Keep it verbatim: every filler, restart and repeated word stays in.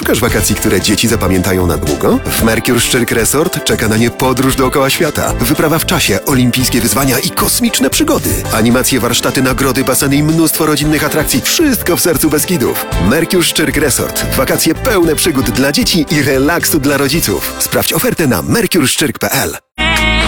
Szukasz wakacji, które dzieci zapamiętają na długo? W Mercure Szczyrk Resort czeka na nie podróż dookoła świata. Wyprawa w czasie, olimpijskie wyzwania i kosmiczne przygody. Animacje, warsztaty, nagrody, baseny i mnóstwo rodzinnych atrakcji. Wszystko w sercu Beskidów. Mercure Szczyrk Resort. Wakacje pełne przygód dla dzieci i relaksu dla rodziców. Sprawdź ofertę na mercure szczyrk kropka p l.